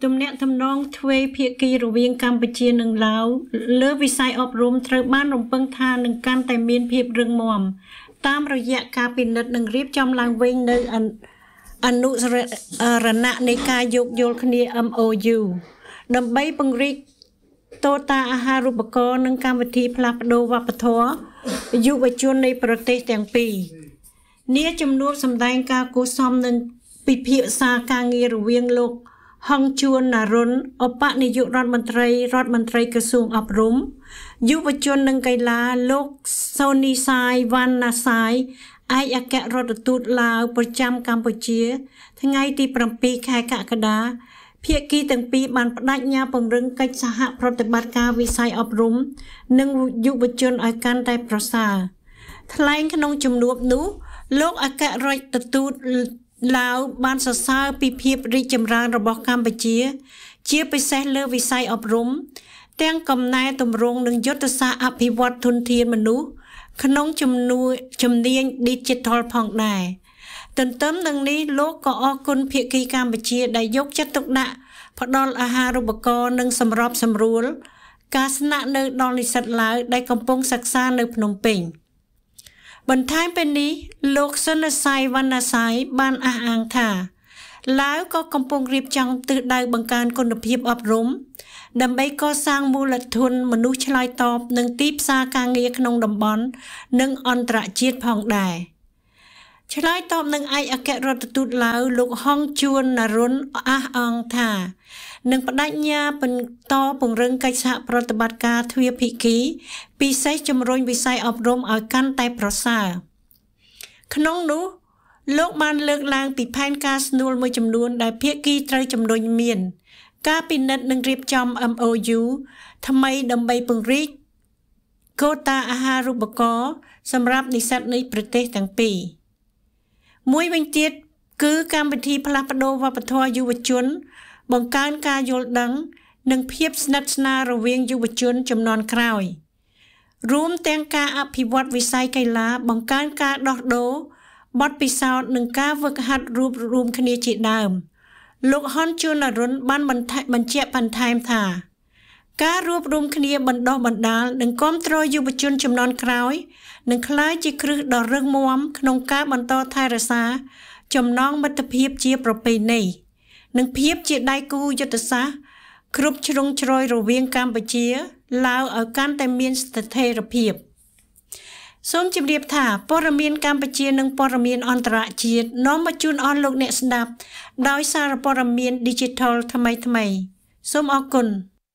ទំនាក់ទំនងទ្វេភាគីរវាងកម្ពុជានិងឡាវលើវិស័យអប់រំត្រូវបានរំពឹងថានឹងកាន់តែមានភាពរឹងមាំតាមរយៈការពិនិត្យនិងរៀបចំឡើងវិញនៅអនុរណៈនៃការយោគយល់គ្នា MOU ដើម្បីពង្រីកតូតាអាហារូបករណ៍និងកម្មវិធីផ្លាស់ប្ដូរវប្បធម៌យុវជននៃប្រទេសទាំងពីរនាជំនួបសម្ដែងការគូសំនឹងពិភាក្សាការងាររវាងលោកហងជួនណារុនឧបនាយករដ្ឋមន្ត្រីក្រសួងអប់រំយុវជននិងកីឡាលោកសូនីសាយវណ្ណាសាយឯកអគ្គរដ្ឋទូតឡាវប្រចាំកម្ពុជាថ្ងៃទី7ខែកក្កដាភាគីទាំងពីរបានបដិញ្ញាពង្រឹងកិច្ចសហប្រតិបត្តិការវិស័យអប់រំនិងយុវជនឲ្យកាន់តែប្រសើរថ្លែងក្នុងជំនួបនោះលោកអគ្គរដ្ឋទូតឡាវបានសរសើរពីភាពរីកចម្រើនរបស់កម្ពុជាជាពិសេសលើវិស័យអប់រំទាំងកំណែទម្រង់និងយុទ្ធសាស្ត្រអភិវឌ្ឍធនធានមនុស្សក្នុងជំនាញ Digital ផងដែរទន្ទឹមនឹងនេះលោកក៏អរគុណភាគីកម្ពុជាដែលយកចិត្តទុកដាក់ផ្ដល់អាហារូបករណ៍និងសម្របសម្រួលការស្នាក់នៅដល់និស្សិតឡាវដែលកំពុងសិក្សានៅភ្នំពេញបន្ថែមពីនេះលោកសុនសាយវណ្ណាសាយបានអះអាងថាឡាវក៏កំពុងរៀបចំទិសដៅបង្កើនគុណភាពអប់រំដើម្បីកសាងមូលធនមនុស្សឆ្លើយតបនឹងទីផ្សារការងារក្នុងតំបន់និងអន្តរជាតិផងដែរឆ្លើយតបនឹងឯកអគ្គរដ្ឋទូតឡាវលោកហងជួនណារុនអះអាងថានឹងបដិញ្ញាបន្តពង្រឹងកិច្ចសហប្រតិបត្តិការទ្វេភាគីពិសេសជំរុញវិស័យអប់រំឲ្យកាន់តែប្រសើរក្នុងនោះលោកបានលើកឡើងពីផែនការស្នួលមួយចំនួនដែលភាគីត្រូវជំរុញមានការពិនិត្យនិងរៀបចំ MOU ថ្មីដើម្បីពង្រីកកូតាអាហារូបករណ៍សម្រាប់និស្សិតនៃប្រទេសទាំងពីរមួយវិញទៀតគឺកម្មវិធីផ្លាស់ប្ដូរវប្បធម៌យុវជនបង្កើនការយល់ដឹងនិងភាពស្និទ្ធស្នាលរវាងយុវជនជំនាន់ក្រោយរួមទាំងការអភិវឌ្ឍវិស័យកីឡាបង្កើនការដោះដូរបទពិសោធន៍និងការហ្វឹកហាត់រួបរวมគ្នាជាដើមលោកហនជួនអរុនបានបញ្ជាក់បន្ថែមថាការរួបរวมគ្នាបណ្ដុះបណ្ដាលនិងគាំទ្រយុវជនជំនាន់ក្រោយនឹងក្លាយជាគ្រឹះដ៏រឹងមាំក្នុងការបន្តថែរក្សាចំណងមិត្តភាពជាប្រពៃណីនិងភាពជាដៃគូយុទ្ធសាស្ត្រគ្រប់ជ្រុងជ្រោយរវាងកម្ពុជាឡាវឲ្យកាន់តែមានស្ថិរភាពសូមជម្រាបថាព័ត៌មានកម្ពុជានិងព័ត៌មានអន្តរជាតិនាំមកជូនអស់លោកអ្នកស្ដាប់ដោយសារព័ត៌មាន Digital ថ្មីសូមអរគុណ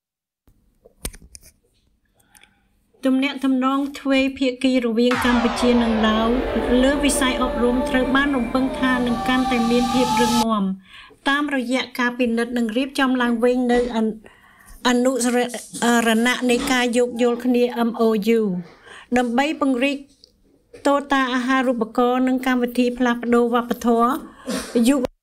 ទំនាក់ទំនងទ្វេភាគីរវាងកម្ពុជានិងឡាវលើវិស័យអប់រំត្រូវបានរំពឹងថានឹងកាន់តែមានភាពរឹងមាំតាមរយៈការពិនិត្យនិងរៀបចំឡើងវិញនៅអនុរណៈនៃការយោគយល់គ្នា MOU ដើម្បីពង្រីកតូតាអាហារូបករណ៍និងកម្មវិធីផ្លាស់ប្ដូរវប្បធម៌យុវ